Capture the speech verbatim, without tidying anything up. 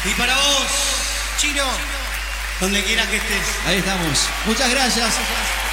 Y para vos, Chino, donde quiera que estés. Ahí estamos. Muchas gracias.